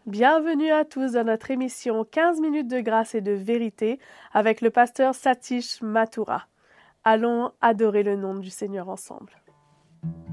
Bienvenue à tous dans notre émission 15 minutes de grâce et de vérité avec le pasteur Satish Mathura. Allons adorer le nom du Seigneur ensemble.